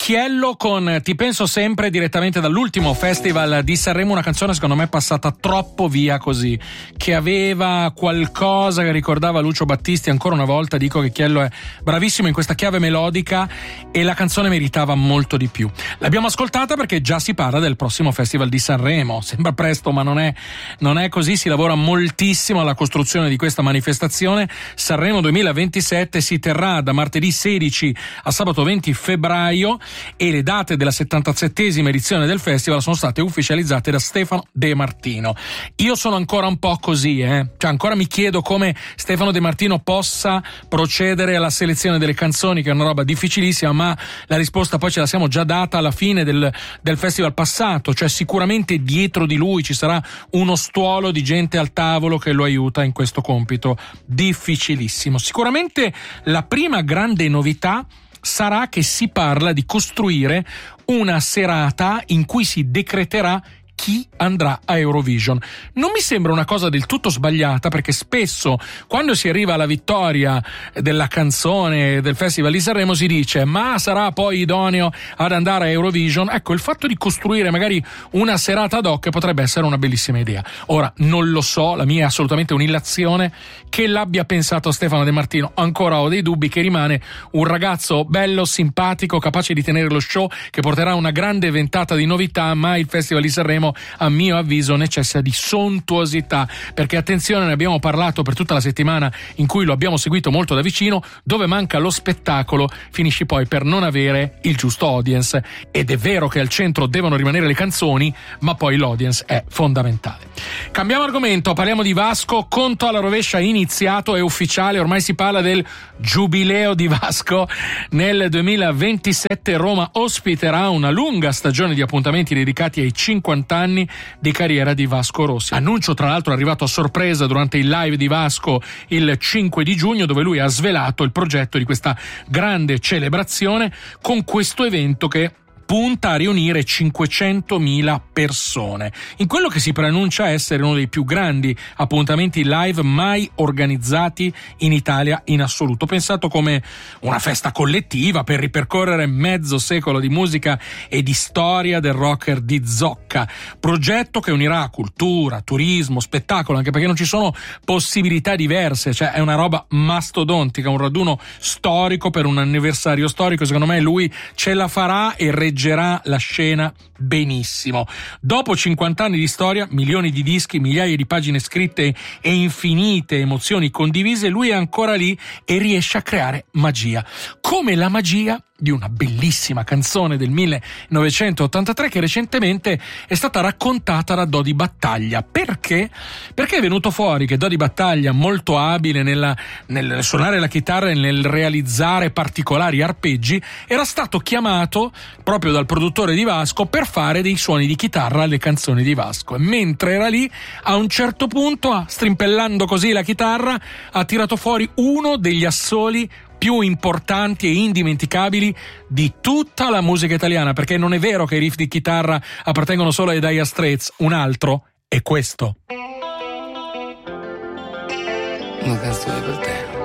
Chiello con Ti penso sempre, direttamente dall'ultimo festival di Sanremo, una canzone secondo me passata troppo via così, che aveva qualcosa che ricordava Lucio Battisti. Ancora una volta dico che Chiello è bravissimo in questa chiave melodica e la canzone meritava molto di più. L'abbiamo ascoltata perché già si parla del prossimo festival di Sanremo, sembra presto ma non è così, si lavora moltissimo alla costruzione di questa manifestazione. Sanremo 2027 si terrà da martedì 16 a sabato 20 febbraio e le date della 77esima edizione del festival sono state ufficializzate da Stefano De Martino. Io sono ancora un po' così, cioè ancora mi chiedo come Stefano De Martino possa procedere alla selezione delle canzoni, che è una roba difficilissima, ma la risposta poi ce la siamo già data alla fine del festival passato, cioè sicuramente dietro di lui ci sarà uno stuolo di gente al tavolo che lo aiuta in questo compito difficilissimo. Sicuramente la prima grande novità sarà che si parla di costruire una serata in cui si decreterà chi andrà a Eurovision. Non mi sembra una cosa del tutto sbagliata, perché spesso quando si arriva alla vittoria della canzone del Festival di Sanremo si dice ma sarà poi idoneo ad andare a Eurovision. Ecco, il fatto di costruire magari una serata ad hoc potrebbe essere una bellissima idea. Ora non lo so, la mia è assolutamente un'illazione. Che l'abbia pensato Stefano De Martino ancora ho dei dubbi, che rimane un ragazzo bello, simpatico, capace di tenere lo show, che porterà una grande ventata di novità, ma il Festival di Sanremo a mio avviso necessita di sontuosità, perché attenzione, ne abbiamo parlato per tutta la settimana in cui lo abbiamo seguito molto da vicino, dove manca lo spettacolo finisci poi per non avere il giusto audience. Ed è vero che al centro devono rimanere le canzoni, ma poi l'audience è fondamentale. Cambiamo argomento, parliamo di Vasco. Conto alla rovescia iniziato, è ufficiale, ormai si parla del giubileo di Vasco. Nel 2027 Roma ospiterà una lunga stagione di appuntamenti dedicati ai 50 anni di carriera di Vasco Rossi. Annuncio tra l'altro arrivato a sorpresa durante il live di Vasco il 5 di giugno, dove lui ha svelato il progetto di questa grande celebrazione con questo evento che punta a riunire 500.000 persone in quello che si preannuncia essere uno dei più grandi appuntamenti live mai organizzati in Italia in assoluto, pensato come una festa collettiva per ripercorrere mezzo secolo di musica e di storia del rocker di Zocca. Progetto che unirà cultura, turismo, spettacolo, anche perché non ci sono possibilità diverse, cioè è una roba mastodontica, un raduno storico per un anniversario storico. Secondo me lui ce la farà e reggerà la scena benissimo. Dopo 50 anni di storia, milioni di dischi, migliaia di pagine scritte e infinite emozioni condivise, lui è ancora lì e riesce a creare magia, come la magia di una bellissima canzone del 1983 che recentemente è stata raccontata da Dodi Battaglia. Perché? Perché è venuto fuori che Dodi Battaglia, molto abile nel suonare la chitarra e nel realizzare particolari arpeggi, era stato chiamato proprio dal produttore di Vasco per fare dei suoni di chitarra alle canzoni di Vasco, e mentre era lì a un certo punto, strimpellando così la chitarra, ha tirato fuori uno degli assoli più importanti e indimenticabili di tutta la musica italiana, perché non è vero che i riff di chitarra appartengono solo ai Dire Straits, un altro è questo. Una canzone per te.